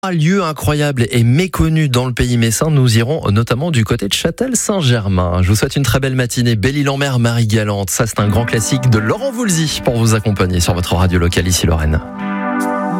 Un lieu incroyable et méconnu dans le pays messin, nous irons notamment du côté de Châtel-Saint-Germain. Je vous souhaite une très belle matinée. Belle-Île-en-Mer, Marie-Galante. Ça, c'est un grand classique de Laurent Voulzy pour vous accompagner sur votre radio locale ici Lorraine.